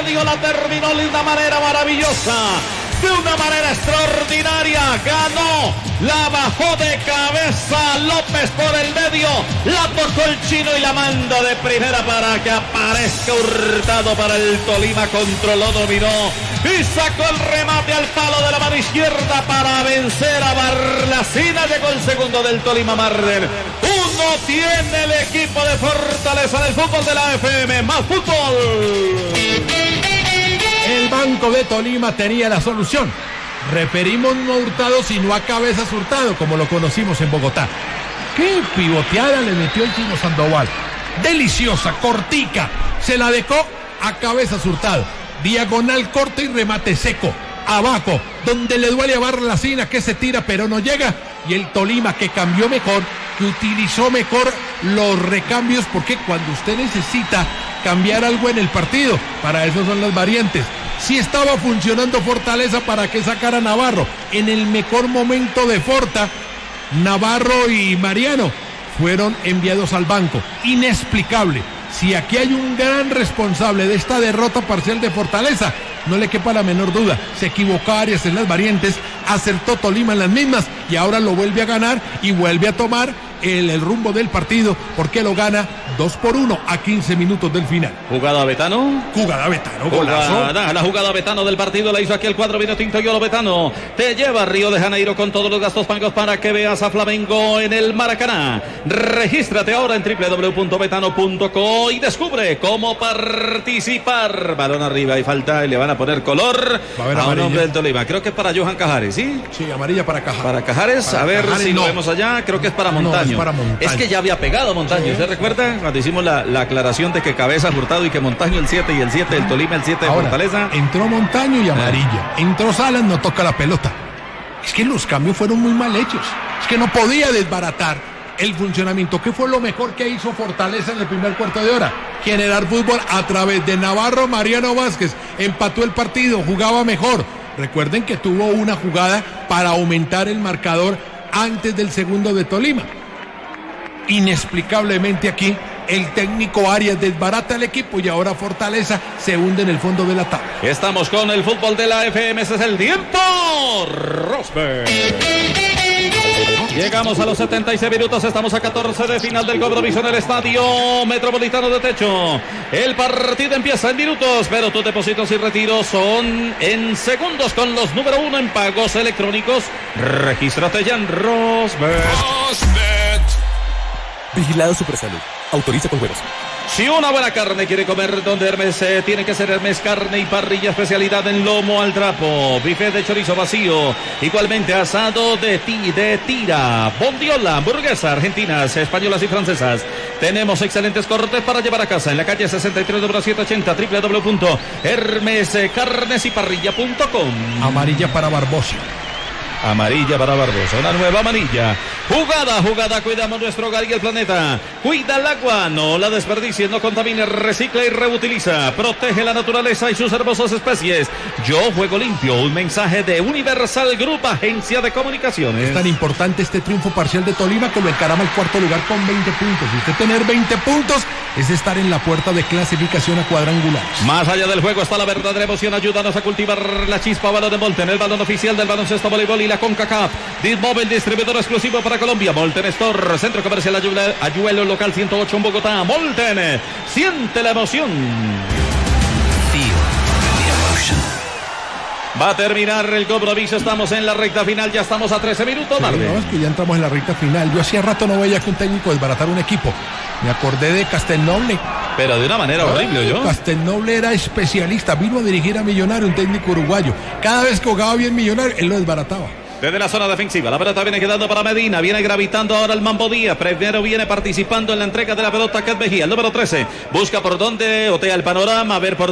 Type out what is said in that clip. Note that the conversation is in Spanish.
medio la terminó de una manera maravillosa, de una manera extraordinaria. Ganó, la bajó de cabeza López por el medio, la tocó el chino y la manda de primera para que aparezca Hurtado para el Tolima. Controló, dominó y sacó el remate al palo de la mano izquierda para vencer a Barlacina. Llegó el segundo del Tolima, Marder. Uno tiene el equipo de Fortaleza del fútbol de la FM. Más fútbol. El Banco de Tolima tenía la solución. Referimos no a Hurtado, sino a Cabezas Hurtado, como lo conocimos en Bogotá. ¡Qué pivoteada le metió el chino Sandoval! Deliciosa, cortica. Se la dejó a Cabezas Hurtado. Diagonal corta y remate seco. Abajo, donde le duele a Barlacina, que se tira pero no llega. Y el Tolima, que cambió mejor, que utilizó mejor los recambios, porque cuando usted necesita cambiar algo en el partido, para eso son las variantes. Si estaba funcionando Fortaleza, para que sacara a Navarro en el mejor momento de Forta. Navarro y Mariano fueron enviados al banco. Inexplicable. Si aquí hay un gran responsable de esta derrota parcial de Fortaleza, no le quepa la menor duda. Se equivocó Arias en las variantes, acertó Tolima en las mismas y ahora lo vuelve a ganar y vuelve a tomar el rumbo del partido, porque lo gana 2-1 a 15 minutos del final. Jugada Betano, golazo. La jugada Betano del partido la hizo aquí el cuadro vino tinto Yolo. Betano te lleva a Río de Janeiro con todos los gastos pagos para que veas a Flamengo en el Maracaná. Regístrate ahora en www.betano.co y descubre cómo participar. Balón arriba y falta y le van a poner color a un hombre del Tolima. Creo que es para Johan Cajares, ¿sí? Sí, amarilla para Cajares. Para Cajares, para a ver Cajares, si no. lo vemos allá. Creo que es para Montaño. Es que ya había pegado Montaño, ¿usted recuerda? Cuando hicimos la aclaración de que Cabezas Hurtado y que Montaño el 7 y el 7 del Tolima, el 7 de ahora, Fortaleza. Entró Montaño y amarilla. Entró Salas, no toca la pelota. Es que los cambios fueron muy mal hechos. Es que no podía desbaratar el funcionamiento. ¿Qué fue lo mejor que hizo Fortaleza en el primer cuarto de hora? Generar fútbol a través de Navarro. Mariano Vázquez empató el partido, jugaba mejor. Recuerden que tuvo una jugada para aumentar el marcador antes del segundo de Tolima. Inexplicablemente aquí el técnico Arias desbarata al equipo y ahora Fortaleza se hunde en el fondo de la tabla. Estamos con el fútbol de la FM, ese es el tiempo. Rosberg. Llegamos a los 76 minutos, estamos a 14 de final del compromiso en el Estadio Metropolitano de Techo. El partido empieza en minutos, pero tus depósitos y retiros son en segundos con los número 1 en pagos electrónicos. Regístrate ya en Rosberg. Vigilado Supersalud. Autoriza con juegos. Si una buena carne quiere comer donde Hermes, tiene que ser Hermes Carne y Parrilla, especialidad en lomo al trapo, bife de chorizo vacío, igualmente asado de tira, bondiola, hamburguesa, argentinas, españolas y francesas. Tenemos excelentes cortes para llevar a casa en la calle 63, número 780, www.hermescarnesyparrilla.com. Amarilla para Barbosa. Amarilla para Barbosa, una nueva amarilla. Jugada, cuidamos nuestro hogar y el planeta. Cuida el agua, no la desperdicies, no contamine, recicla y reutiliza. Protege la naturaleza y sus hermosas especies. Yo juego limpio, un mensaje de Universal Group, agencia de comunicaciones. Es tan importante este triunfo parcial de Tolima que lo encarama el cuarto lugar con 20 puntos. Y usted tener 20 puntos es estar en la puerta de clasificación a cuadrangulares. Más allá del juego está la verdadera emoción. Ayúdanos a cultivar la chispa. Balón de Molten, el balón oficial del baloncesto, voleibol y la CONCACAF. Dismóvil, distribuidor exclusivo para Colombia. Molten Store, Centro Comercial Ayuelo, local 108 en Bogotá. Molten, siente la emoción. Va a terminar el compromiso, estamos en la recta final, ya estamos a 13 minutos. Sí, no, es que ya entramos en la recta final. Yo hacía rato no veía que un técnico desbaratar un equipo. Me acordé de Castelnoble. Pero de una manera horrible, ¿yo? Castelnoble era especialista, vino a dirigir a Millonario, un técnico uruguayo. Cada vez que jugaba bien Millonario, él lo desbarataba. Desde la zona defensiva, la pelota viene quedando para Medina, viene gravitando ahora el Mambo Díaz, primero viene participando en la entrega de la pelota Cat Mejía, el número 13, busca por dónde, otea el panorama, a ver por